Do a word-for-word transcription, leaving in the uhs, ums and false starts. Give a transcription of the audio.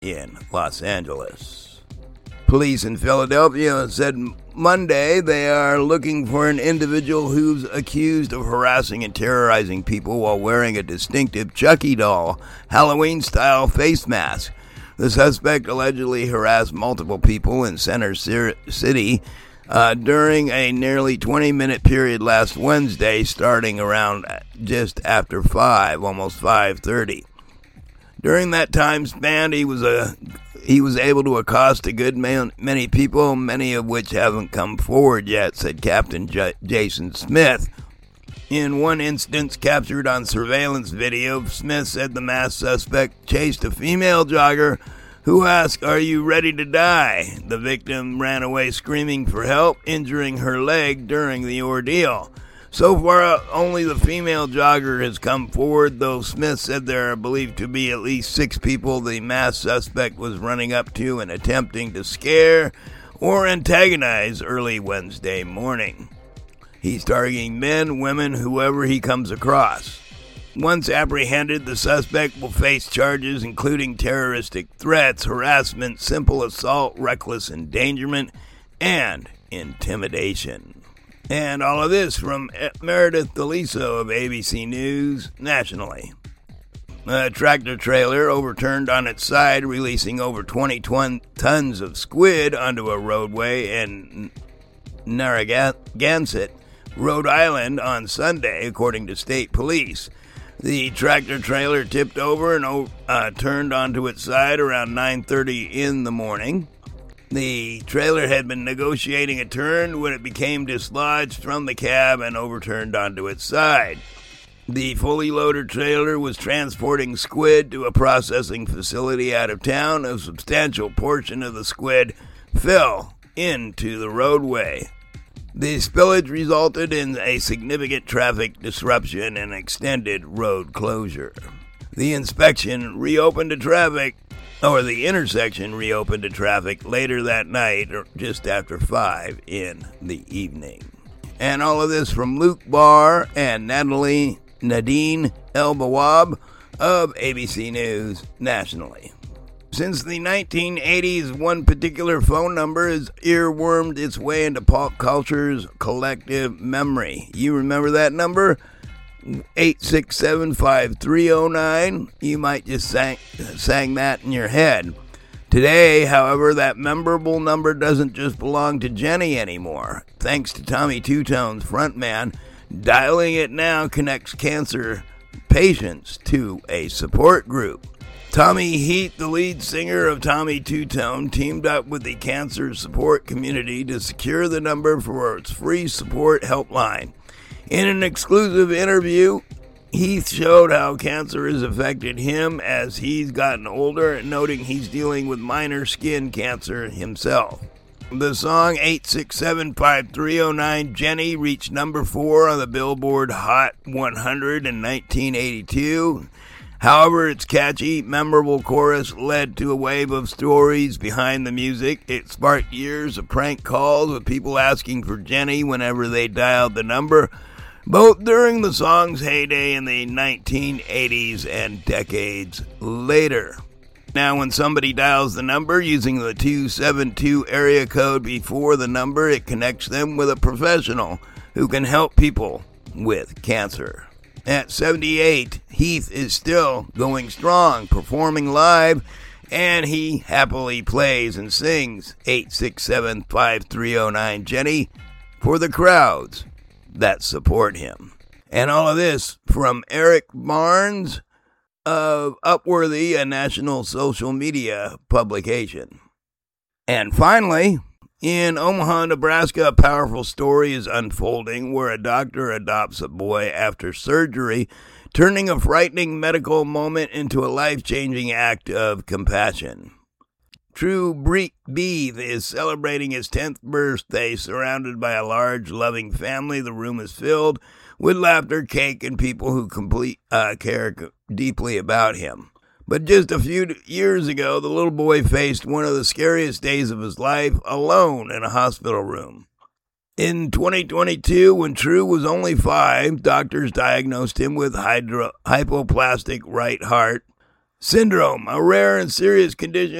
in Los Angeles. Police in Philadelphia said Monday they are looking for an individual who's accused of harassing and terrorizing people while wearing a distinctive Chucky doll Halloween-style face mask. The suspect allegedly harassed multiple people in Center City uh, during a nearly twenty-minute period last Wednesday, starting around just after five, almost five thirty. During that time span, he was a he was able to accost a good man, many people, many of which haven't come forward yet, said Captain J- Jason Smith. In one instance captured on surveillance video, Smith said the masked suspect chased a female jogger who asked, "Are you ready to die?" The victim ran away screaming for help, injuring her leg during the ordeal. So far, only the female jogger has come forward, though Smith said there are believed to be at least six people the masked suspect was running up to and attempting to scare or antagonize early Wednesday morning. He's targeting men, women, whoever he comes across. Once apprehended, the suspect will face charges including terroristic threats, harassment, simple assault, reckless endangerment, and intimidation. And all of this from Meredith Deliso of A B C News nationally. A tractor trailer overturned on its side, releasing over twenty tons of squid onto a roadway in Narragansett, Rhode Island on Sunday, according to state police. The tractor trailer tipped over and uh, turned onto its side around nine thirty in the morning. The trailer had been negotiating a turn when it became dislodged from the cab and overturned onto its side. The fully loaded trailer was transporting squid to a processing facility out of town. A substantial portion of the squid fell into the roadway. The spillage resulted in a significant traffic disruption and extended road closure. The inspection reopened to traffic or the intersection reopened to traffic later that night, or just after five in the evening. And all of this from Luke Barr and Natalie Nadine El-Bawab of A B C News nationally. Since the nineteen eighties, one particular phone number has earwormed its way into pop culture's collective memory. You remember that number? eight six seven, five three zero nine. You might just sang, sang that in your head. Today, however, that memorable number doesn't just belong to Jenny anymore. Thanks to Tommy Two-Tone's frontman, dialing it now connects cancer patients to a support group. Tommy Heath, the lead singer of Tommy Two-Tone, teamed up with the cancer support community to secure the number for its free support helpline. In an exclusive interview, Heath showed how cancer has affected him as he's gotten older, noting he's dealing with minor skin cancer himself. The song eight six seven, five three zero nine Jenny reached number four on the Billboard Hot one hundred in nineteen eighty-two. However, its catchy, memorable chorus led to a wave of stories behind the music. It sparked years of prank calls with people asking for Jenny whenever they dialed the number, both during the song's heyday in the nineteen eighties and decades later. Now, when somebody dials the number using the two seven two area code before the number, it connects them with a professional who can help people with cancer. At seventy-eight, Heath is still going strong, performing live, and he happily plays and sings eight six seven, five three zero nine Jenny for the crowds that support him. And all of this from Eric Barnes of Upworthy, a national social media publication. And finally, in Omaha, Nebraska, a powerful story is unfolding where a doctor adopts a boy after surgery, turning a frightening medical moment into a life-changing act of compassion. True Beeve is celebrating his tenth birthday surrounded by a large, loving family. The room is filled with laughter, cake, and people who complete, uh, care deeply about him. But just a few years ago, the little boy faced one of the scariest days of his life alone in a hospital room. In twenty twenty-two, when True was only five, doctors diagnosed him with hydro- hypoplastic right heart syndrome, a rare and serious condition